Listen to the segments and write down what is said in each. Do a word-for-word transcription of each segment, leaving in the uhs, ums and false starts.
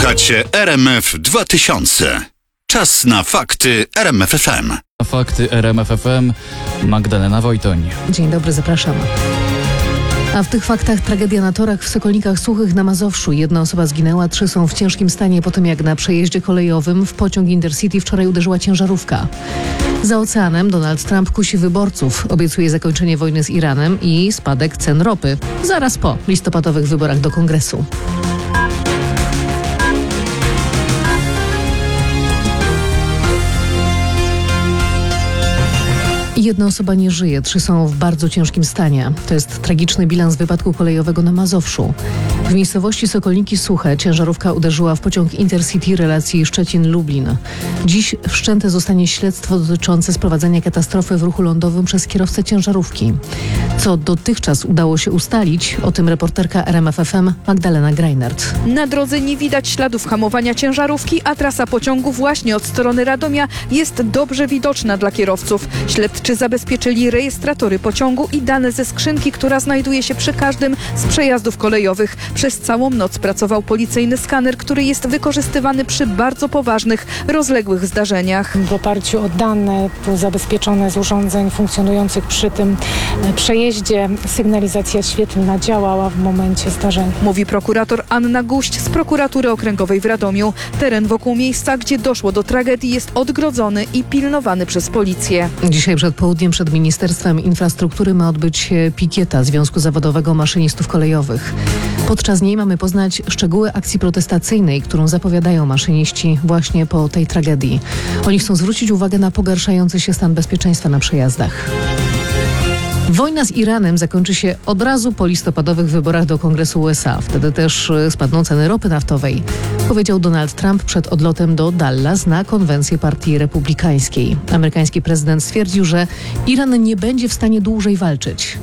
Słuchacie R M F dwa tysiące. Czas na fakty R M F F M. Fakty R M F F M. Magdalena Wojtoń. Dzień dobry, zapraszam. A w tych faktach tragedia na torach w Sokolnikach Suchych na Mazowszu. Jedna osoba zginęła, trzy są w ciężkim stanie po tym, jak na przejeździe kolejowym w pociąg Intercity wczoraj uderzyła ciężarówka. Za oceanem Donald Trump kusi wyborców. Obiecuje zakończenie wojny z Iranem i spadek cen ropy. Zaraz po listopadowych wyborach do Kongresu. Jedna osoba nie żyje, trzy są w bardzo ciężkim stanie. To jest tragiczny bilans wypadku kolejowego na Mazowszu. W miejscowości Sokolniki Suche ciężarówka uderzyła w pociąg Intercity relacji Szczecin-Lublin. Dziś wszczęte zostanie śledztwo dotyczące sprowadzenia katastrofy w ruchu lądowym przez kierowcę ciężarówki. Co dotychczas udało się ustalić, o tym reporterka R M F F M Magdalena Greinert. Na drodze nie widać śladów hamowania ciężarówki, a trasa pociągu właśnie od strony Radomia jest dobrze widoczna dla kierowców. Śledczy zabezpieczyli rejestratory pociągu i dane ze skrzynki, która znajduje się przy każdym z przejazdów kolejowych. Przez całą noc pracował policyjny skaner, który jest wykorzystywany przy bardzo poważnych, rozległych zdarzeniach. W oparciu o dane zabezpieczone z urządzeń funkcjonujących przy tym przejeździe sygnalizacja świetlna działała w momencie zdarzenia. Mówi prokurator Anna Guść z prokuratury okręgowej w Radomiu. Teren wokół miejsca, gdzie doszło do tragedii, jest odgrodzony i pilnowany przez policję. Dzisiaj przed południem przed Ministerstwem Infrastruktury ma odbyć się pikieta Związku Zawodowego Maszynistów Kolejowych. Podczas niej mamy poznać szczegóły akcji protestacyjnej, którą zapowiadają maszyniści właśnie po tej tragedii. Oni chcą zwrócić uwagę na pogarszający się stan bezpieczeństwa na przejazdach. Wojna z Iranem zakończy się od razu po listopadowych wyborach do Kongresu U S A. Wtedy też spadną ceny ropy naftowej, powiedział Donald Trump przed odlotem do Dallas na konwencję Partii Republikańskiej. Amerykański prezydent stwierdził, że Iran nie będzie w stanie dłużej walczyć.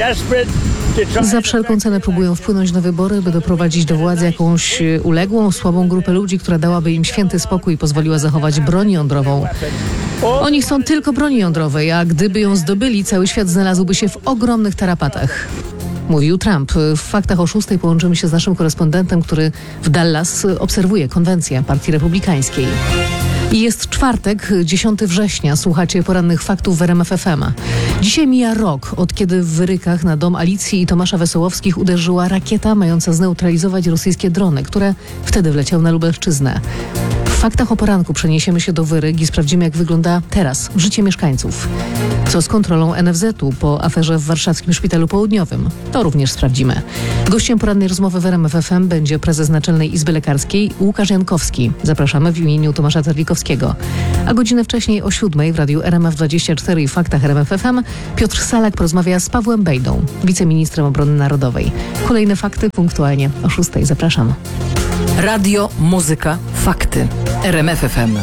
Za wszelką cenę próbują wpłynąć na wybory, by doprowadzić do władzy jakąś uległą, słabą grupę ludzi, która dałaby im święty spokój i pozwoliła zachować broń jądrową. Oni chcą tylko broni jądrowej, a gdyby ją zdobyli, cały świat znalazłby się w ogromnych tarapatach. Mówił Trump. W faktach o szóstej połączymy się z naszym korespondentem, który w Dallas obserwuje konwencję Partii Republikańskiej. I jest czwartek, dziesiątego września. Słuchacie porannych faktów w R M F F M. Dzisiaj mija rok, od kiedy w Wyrykach na dom Alicji i Tomasza Wesołowskich uderzyła rakieta mająca zneutralizować rosyjskie drony, które wtedy wleciały na Lubelszczyznę. W faktach o poranku przeniesiemy się do Wyryk i sprawdzimy, jak wygląda teraz życie mieszkańców. Co z kontrolą N F Z-u po aferze w warszawskim Szpitalu Południowym? To również sprawdzimy. Gościem porannej rozmowy w R M F F M będzie prezes Naczelnej Izby Lekarskiej Łukasz Jankowski. Zapraszamy w imieniu Tomasza Terlikowskiego. A godzinę wcześniej o siódmej w radiu R M F dwadzieścia cztery i faktach R M F F M Piotr Salak porozmawia z Pawłem Bejdą, wiceministrem obrony narodowej. Kolejne fakty punktualnie o szóstej. Zapraszam. Radio, muzyka, fakty. R M F F M.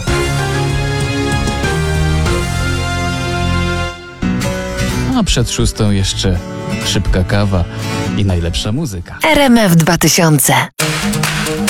A przed szóstą jeszcze szybka kawa i najlepsza muzyka. R M F dwa tysiące.